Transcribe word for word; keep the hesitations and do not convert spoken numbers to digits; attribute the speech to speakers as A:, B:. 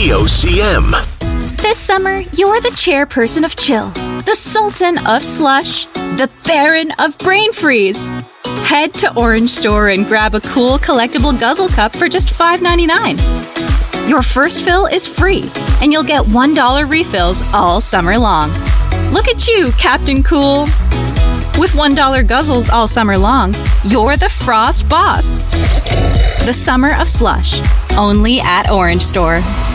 A: V O C M.
B: This summer, you're the chairperson of chill, the sultan of slush, the baron of brain freeze. Head to Orange Store and grab a cool collectible guzzle cup for just five ninety-nine. Your first fill is free, and you'll get one dollar refills all summer long. Look at you, Captain Cool. With one dollar guzzles all summer long, you're the Frost Boss. The summer of slush, only at Orange Store.